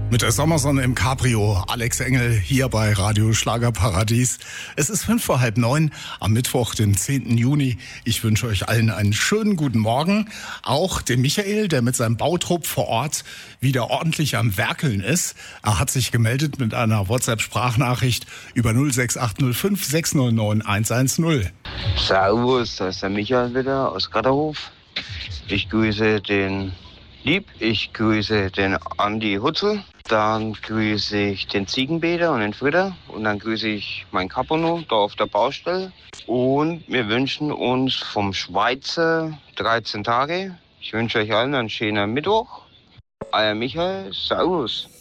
Mit der Sommersonne im Cabrio, Alex Engel hier bei Radio Schlagerparadies. Es ist 8:55 am Mittwoch, den 10. Juni. Ich wünsche euch allen einen schönen guten Morgen. Auch dem Michael, der mit seinem Bautrupp vor Ort wieder ordentlich am Werkeln ist. Er hat sich gemeldet mit einer WhatsApp-Sprachnachricht über 06805 609 110. Servus, da ist der Michael wieder aus Gatterhof. Ich grüße den Lieb, ich grüße den Andi Hutzel, dann grüße ich den Ziegenbäder und den Frieder und dann grüße ich meinen Kapono da auf der Baustelle und wir wünschen uns vom Schweizer 13 Tage. Ich wünsche euch allen einen schönen Mittwoch. Euer Michael, servus.